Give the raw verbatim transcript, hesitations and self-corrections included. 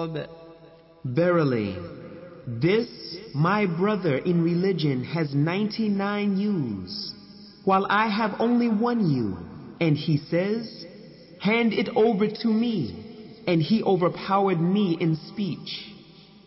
الصواب. Verily, this, my brother in religion, has ninety-nine ewes, while I have only one ewe. And he says, hand it over to me. And he overpowered me in speech.